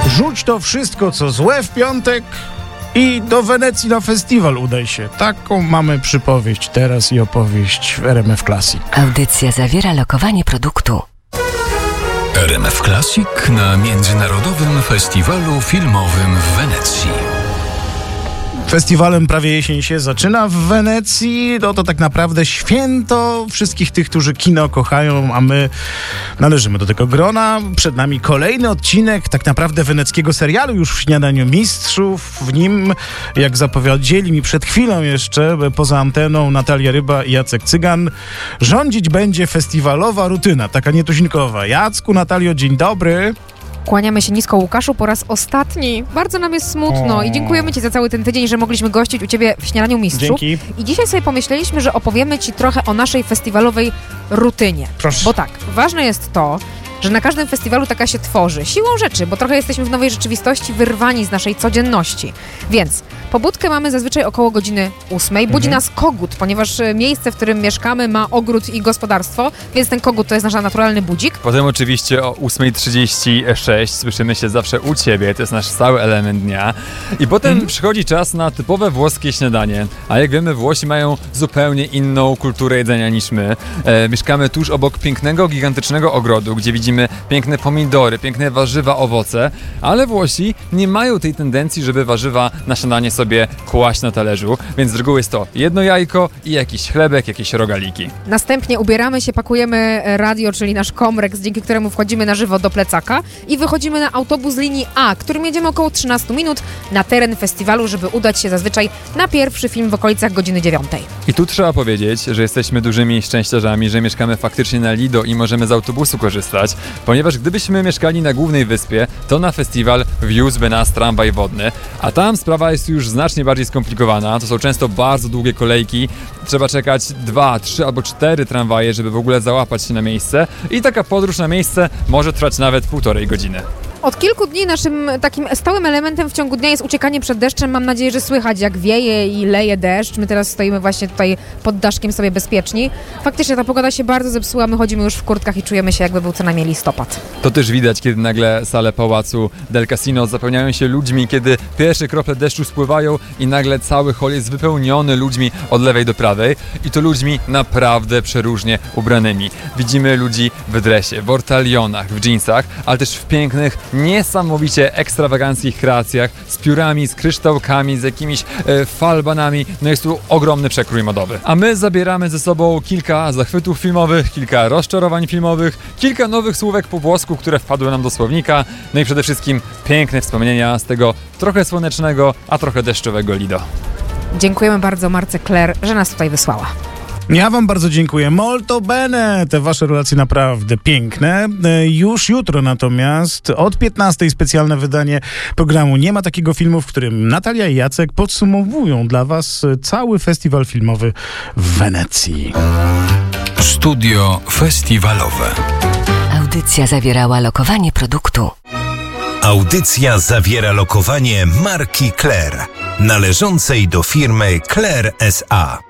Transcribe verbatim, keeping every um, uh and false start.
Rzuć to wszystko, co złe w piątek i do Wenecji na festiwal udaj się. Taką mamy przypowieść teraz i opowieść w R M F Classic. Audycja zawiera lokowanie produktu. R M F Classic na Międzynarodowym Festiwalu Filmowym w Wenecji. Festiwalem Prawie jesień się zaczyna w Wenecji. No to tak naprawdę święto wszystkich tych, którzy kino kochają, a my należymy do tego grona. Przed nami kolejny odcinek tak naprawdę weneckiego serialu już w Śniadaniu Mistrzów. W nim, jak zapowiedzieli mi przed chwilą jeszcze, poza anteną Natalia Ryba i Jacek Cygan, rządzić będzie festiwalowa rutyna, taka nietuzinkowa. Jacku, Natalio, dzień dobry. Kłaniamy się nisko, Łukaszu, po raz ostatni. Bardzo nam jest smutno o. i dziękujemy Ci za cały ten tydzień, że mogliśmy gościć u Ciebie w Śniadaniu Mistrzów. Dzięki. I dzisiaj sobie pomyśleliśmy, że opowiemy Ci trochę o naszej festiwalowej rutynie. Proszę. Bo tak, ważne jest to, że na każdym festiwalu taka się tworzy. Siłą rzeczy, bo trochę jesteśmy w nowej rzeczywistości, wyrwani z naszej codzienności. Więc pobudkę mamy zazwyczaj około godziny ósmej. Budzi mhm. nas kogut, ponieważ miejsce, w którym mieszkamy, ma ogród i gospodarstwo, więc ten kogut to jest nasz naturalny budzik. Potem oczywiście o ósma trzydzieści sześć słyszymy się zawsze u Ciebie, to jest nasz stały element dnia. I potem mhm. przychodzi czas na typowe włoskie śniadanie. A jak wiemy, Włosi mają zupełnie inną kulturę jedzenia niż my. E, mieszkamy tuż obok pięknego, gigantycznego ogrodu, gdzie widzimy piękne pomidory, piękne warzywa, owoce, ale Włosi nie mają tej tendencji, żeby warzywa na śniadanie sobie kłaść na talerzu, więc z reguły jest to jedno jajko i jakiś chlebek, jakieś rogaliki. Następnie ubieramy się, pakujemy radio, czyli nasz komreks, dzięki któremu wchodzimy na żywo do plecaka i wychodzimy na autobus linii A, którym jedziemy około trzynaście minut na teren festiwalu, żeby udać się zazwyczaj na pierwszy film w okolicach godziny dziewiątej. I tu trzeba powiedzieć, że jesteśmy dużymi szczęściarzami, że mieszkamy faktycznie na Lido i możemy z autobusu korzystać, ponieważ gdybyśmy mieszkali na głównej wyspie, to na festiwal wiózłby nas tramwaj wodny, a tam sprawa jest już znacznie bardziej skomplikowana. To są często bardzo długie kolejki, trzeba czekać dwa, trzy albo cztery tramwaje, żeby w ogóle załapać się na miejsce i taka podróż na miejsce może trwać nawet półtorej godziny. Od kilku dni naszym takim stałym elementem w ciągu dnia jest uciekanie przed deszczem. Mam nadzieję, że słychać, jak wieje i leje deszcz. My teraz stoimy właśnie tutaj pod daszkiem sobie bezpieczni. Faktycznie ta pogoda się bardzo zepsuła, my chodzimy już w kurtkach i czujemy się, jakby był co najmniej listopad. To też widać, kiedy nagle sale pałacu Del Casino zapełniają się ludźmi, kiedy pierwsze krople deszczu spływają i nagle cały hol jest wypełniony ludźmi od lewej do prawej i to ludźmi naprawdę przeróżnie ubranymi. Widzimy ludzi w dresie, w ortalionach, w dżinsach, ale też w pięknych, niesamowicie ekstrawaganckich kreacjach z piórami, z kryształkami, z jakimiś e, falbanami. No jest tu ogromny przekrój modowy. A my zabieramy ze sobą kilka zachwytów filmowych, kilka rozczarowań filmowych, kilka nowych słówek po włosku, które wpadły nam do słownika, no i przede wszystkim piękne wspomnienia z tego trochę słonecznego, a trochę deszczowego Lido. Dziękujemy bardzo Marce Claire, że nas tutaj wysłała. Ja wam bardzo dziękuję. Molto bene! Te wasze relacje naprawdę piękne. Już jutro natomiast od piętnastej specjalne wydanie programu Nie ma takiego filmu, w którym Natalia i Jacek podsumowują dla was cały festiwal filmowy w Wenecji. Studio festiwalowe. Audycja zawierała lokowanie produktu. Audycja zawiera lokowanie marki Claire, należącej do firmy Claire S A